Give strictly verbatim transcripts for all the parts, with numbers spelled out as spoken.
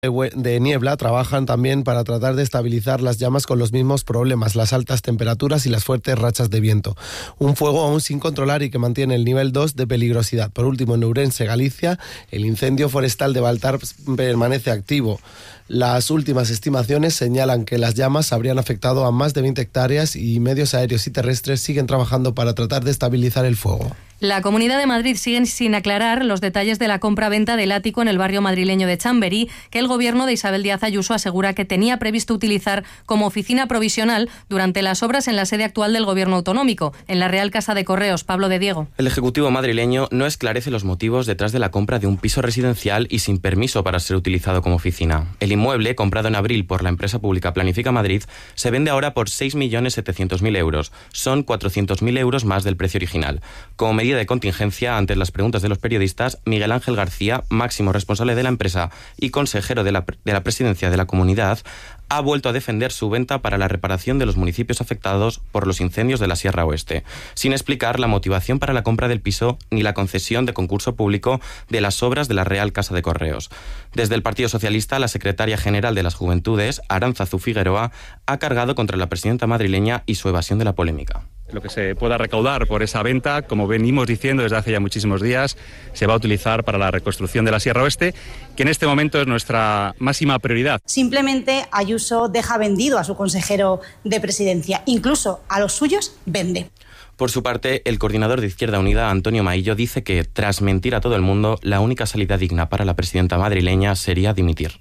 de niebla trabajan también para tratar de estabilizar las llamas con los mismos problemas, las altas temperaturas y las fuertes rachas de viento. Un fuego aún sin controlar y que mantiene el nivel dos de peligrosidad. Por último, en Ourense, Galicia, el incendio forestal de Baltar permanece activo. Las últimas estimaciones señalan que las llamas habrían afectado a más de veinte hectáreas y medios aéreos y terrestres siguen trabajando para tratar de estabilizar el fuego. La Comunidad de Madrid sigue sin aclarar los detalles de la compra-venta del ático en el barrio madrileño de Chamberí, que el gobierno de Isabel Díaz Ayuso asegura que tenía previsto utilizar como oficina provisional durante las obras en la sede actual del gobierno autonómico, en la Real Casa de Correos. Pablo de Diego. El Ejecutivo madrileño no esclarece los motivos detrás de la compra de un piso residencial y sin permiso para ser utilizado como oficina. El inmueble, comprado en abril por la empresa pública Planifica Madrid, se vende ahora por seis millones setecientos mil euros. Son cuatrocientos mil euros más del precio original. Como medida de contingencia ante las preguntas de los periodistas, Miguel Ángel García, máximo responsable de la empresa y consejero de la, de la presidencia de la comunidad, ha vuelto a defender su venta para la reparación de los municipios afectados por los incendios de la Sierra Oeste, sin explicar la motivación para la compra del piso ni la concesión de concurso público de las obras de la Real Casa de Correos. Desde el Partido Socialista, la secretaria general de las Juventudes, Arantzazu Figueroa, ha cargado contra la presidenta madrileña y su evasión de la polémica. Lo que se pueda recaudar por esa venta, como venimos diciendo desde hace ya muchísimos días, se va a utilizar para la reconstrucción de la Sierra Oeste, que en este momento es nuestra máxima prioridad. Simplemente Ayuso deja vendido a su consejero de presidencia, incluso a los suyos vende. Por su parte, el coordinador de Izquierda Unida, Antonio Maillo, dice que, tras mentir a todo el mundo, la única salida digna para la presidenta madrileña sería dimitir.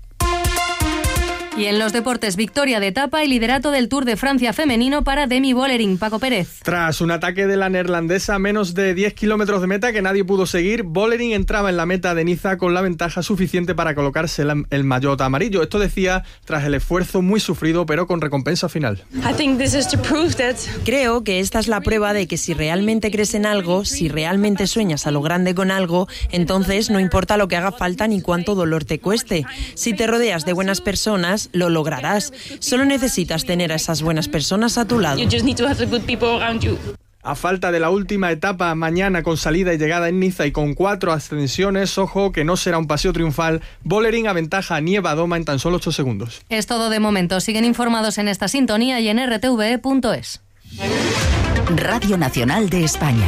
Y en los deportes, victoria de etapa y liderato del Tour de Francia femenino para Demi Vollering. Paco Pérez. Tras un ataque de la neerlandesa a menos de diez kilómetros de meta que nadie pudo seguir, Vollering entraba en la meta de Niza con la ventaja suficiente para colocarse el maillot amarillo. Esto decía tras el esfuerzo muy sufrido, pero con recompensa final. Creo que esta es la prueba de que si realmente crees en algo, si realmente sueñas a lo grande con algo, entonces no importa lo que haga falta ni cuánto dolor te cueste. Si te rodeas de buenas personas, lo lograrás. Solo necesitas tener a esas buenas personas a tu lado. A falta de la última etapa mañana con salida y llegada en Niza y con cuatro ascensiones, ojo que no será un paseo triunfal, Vollering aventaja a Nieva Doma en tan solo ocho segundos. Es todo de momento. Siguen informados en esta sintonía y en r t v e punto es. Radio Nacional de España.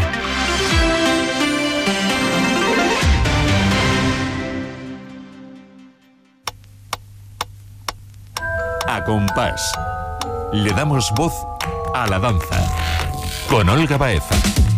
A compás. Le damos voz a la danza. Con Olga Baeza.